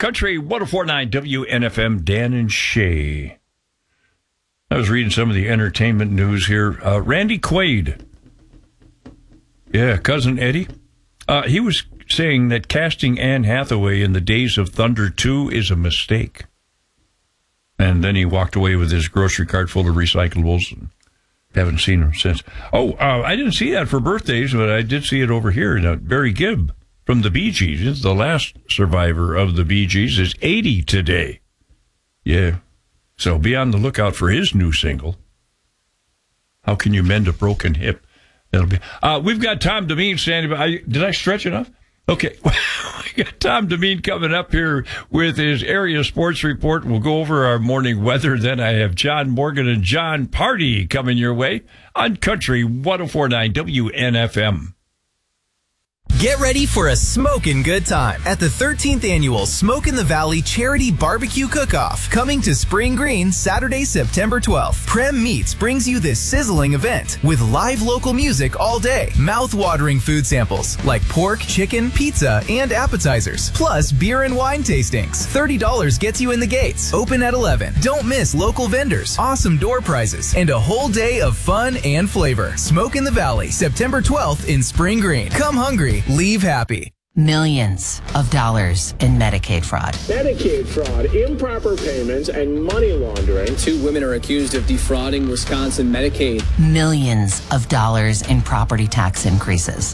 Country 104.9 WNFM, Dan and Shay. I was reading some of the entertainment news here. Randy Quaid. Yeah, Cousin Eddie. He was saying that casting Anne Hathaway in the Days of Thunder 2 is a mistake. And then he walked away with his grocery cart full of recyclables and haven't seen him since. I didn't see that for birthdays, but I did see it over here. Now, Barry Gibb from the Bee Gees, the last survivor of the Bee Gees, is 80 today. Yeah. So be on the lookout for his new single. How Can You Mend a Broken Hip? That'll be. We've got Tom Demeen standing by. Did I stretch enough? Okay. We got Tom Demeen coming up here with his area sports report. We'll go over our morning weather. Then I have John Morgan and John Party coming your way on Country 104.9 WNFM. Get ready for a smoking good time at the 13th Annual Smoke in the Valley Charity Barbecue Cook-Off, coming to Spring Green Saturday, September 12th. Prem Meats brings you this sizzling event with live local music all day, mouth-watering food samples like pork, chicken, pizza, and appetizers, plus beer and wine tastings. $30 gets you in the gates. Open at 11. Don't miss local vendors, awesome door prizes, and a whole day of fun and flavor. Smoke in the Valley, September 12th in Spring Green. Come hungry. Leave happy. Millions of dollars in Medicaid fraud. Medicaid fraud, improper payments, and money laundering. 2 women are accused of defrauding Wisconsin Medicaid. Millions of dollars in property tax increases.